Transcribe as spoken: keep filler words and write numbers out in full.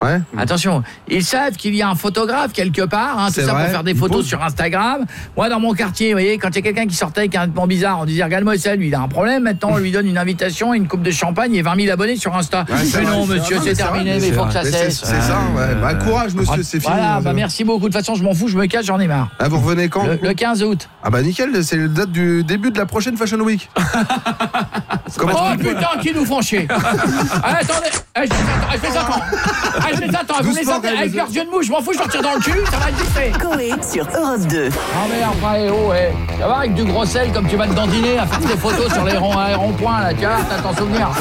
Ouais. Attention, ils savent qu'il y a un photographe quelque part, hein, c'est ça vrai. pour faire des Une photos pause. sur Instagram. Moi, dans mon quartier, vous voyez, quand il y a quelqu'un qui sortait avec un vêtement bizarre, on disait regarde-moi ça, lui, il a un problème. Maintenant, on lui donne une invitation, une coupe de champagne et vingt mille abonnés sur Insta. Ouais, c'est mais vrai, non, c'est monsieur, vrai, c'est c'est terminé, vrai, mais il faut que ça Mais c'est cesse. c'est ça, ouais. Bah, courage, monsieur, c'est fini. Voilà, hein, bah ça. merci beaucoup. De toute façon, je m'en fous, je me cache, j'en ai marre. Ah, vous revenez quand Le, le quinze août. Ah bah nickel, c'est la date du début de la prochaine Fashion Week. Comment Oh putain, qui nous font chier. Ah, attendez, eh, je fais ça quand Ah, je fais ça attends, vous me laissez Doucement, avec Gaël, leurs yeux de mouche, je m'en fous, je leur tire dans le cul, ça va être vite fait. Coé sur Europe deux. Ah merde, frère, oh, ouais. Ça va avec du gros sel comme tu vas te dandiner à faire tes photos sur les ronds- les ronds-points là, tu vois, t'as ton souvenir.